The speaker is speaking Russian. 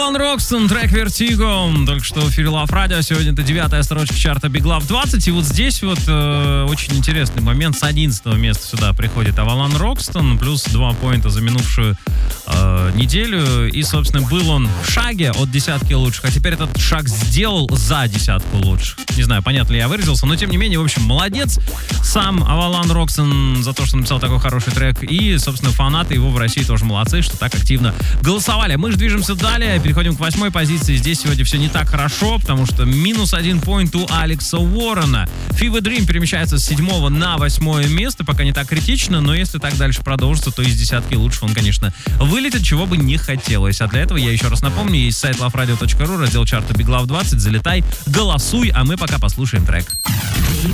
Alan Roxton, трек Vertigo. Только что в эфире Love Radio. Сегодня это 9-я строчка чарта Big Love 20. И вот здесь вот очень интересный момент. С 11-го места сюда приходит Alan Roxton. Плюс 2 поинта за минувшую неделю. И, собственно, был он в шаге от десятки лучших. А теперь этот шаг сделал за десятку лучших. Не знаю, понятно ли я выразился. Но, тем не менее, в общем, молодец сам Alan Roxton за то, что написал такой хороший трек. И, собственно, фанаты его в России тоже молодцы, что так активно голосовали. Мы же движемся далее, переходим к 8-й позиции. Здесь сегодня все не так хорошо, потому что минус 1 поинт у Алекса Уоррена. Fever Dream перемещается с 7 на 8 место, пока не так критично, но если так дальше продолжится, то из десятки лучше он, конечно, вылетит, чего бы не хотелось. А для этого, я еще раз напомню, есть сайт loveradio.ru, раздел чарта Big Love 20, залетай, голосуй, а мы пока послушаем трек.